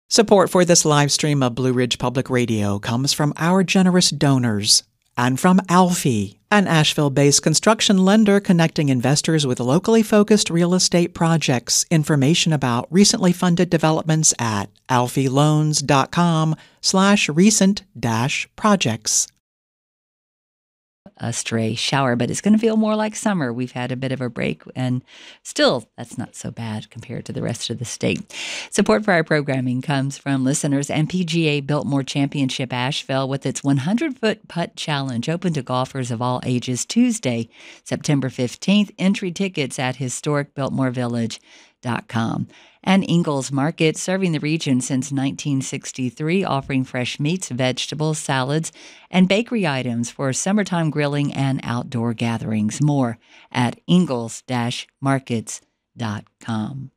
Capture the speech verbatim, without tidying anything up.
Support for this live stream of Blue Ridge Public Radio comes from our generous donors and from Alfie, an Asheville-based construction lender connecting investors with locally focused real estate projects. Information about recently funded developments at alfieloans.com slash recent dash projects. A stray shower, but it's going to feel more like summer. We've had a bit of a break, and still, that's not so bad compared to the rest of the state. Support for our programming comes from listeners and P G A Biltmore Championship Asheville with its hundred-foot putt challenge open to golfers of all ages Tuesday, September fifteenth. Entry tickets at historic biltmore village dot com. And Ingles Market, serving the region since nineteen sixty-three, offering fresh meats, vegetables, salads, and bakery items for summertime grilling and outdoor gatherings. More at ingles dash markets dot com.